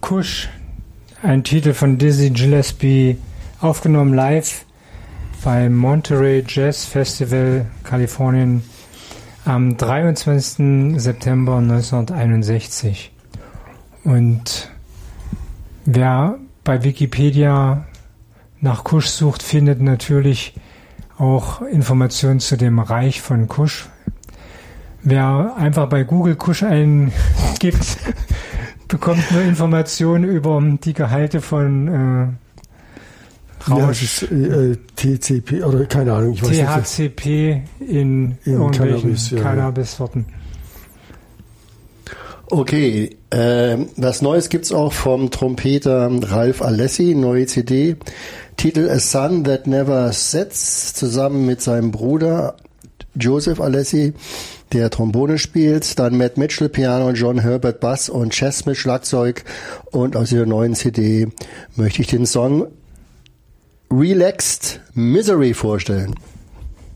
Kush, ein Titel von Dizzy Gillespie, aufgenommen live beim Monterey Jazz Festival, Kalifornien, am 23. September 1961. Und wer bei Wikipedia nach Kush sucht, findet natürlich auch Informationen zu dem Reich von Kush. Wer einfach bei Google Kush eingibt, bekommt nur Informationen über die Gehalte von Rausch. Ja, TCP oder keine Ahnung. Ich weiß THCP in irgendwelchen Cannabis-Sorten. Okay, was Neues gibt's auch vom Trompeter Ralph Alessi, neue CD, Titel A Sun That Never Sets, zusammen mit seinem Bruder Joseph Alessi, der Trombone spielt, dann Matt Mitchell Piano, John Herbert Bass und Chess mit Schlagzeug, und aus der neuen CD möchte ich den Song Relaxed Misery vorstellen.